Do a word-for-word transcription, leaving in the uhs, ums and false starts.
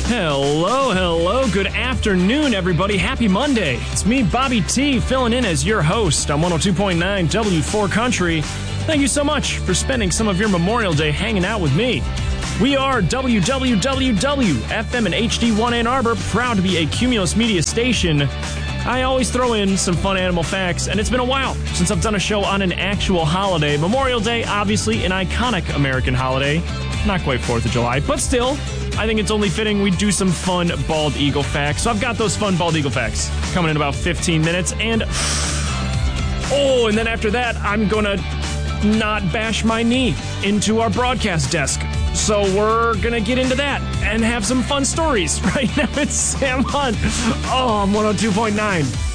Hello, hello, good afternoon, everybody. Happy Monday. It's me, Bobby T, filling in as your host on one oh two point nine W four Country. Thank you so much for spending some of your Memorial Day hanging out with me. We are W W W W, F M and H D one Ann Arbor, proud to be a Cumulus Media station. I always throw in some fun animal facts, and it's been a while since I've done a show on an actual holiday. Memorial Day, obviously an iconic American holiday. Not quite fourth of July, but still, I think it's only fitting we do some fun bald eagle facts. So I've got those fun bald eagle facts coming in about fifteen minutes, and oh, and then after that, I'm gonna not bash my knee into our broadcast desk. So we're gonna get into that and have some fun stories. Right now it's Sam Hunt. Oh, I'm one oh two point nine